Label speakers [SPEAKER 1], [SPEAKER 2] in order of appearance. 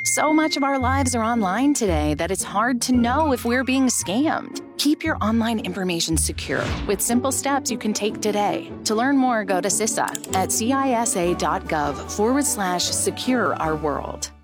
[SPEAKER 1] So much of our lives are online today that it's hard to know if we're being scammed. Keep your online information secure with simple steps you can take today. To learn more, go to CISA at cisa.gov/secure our world.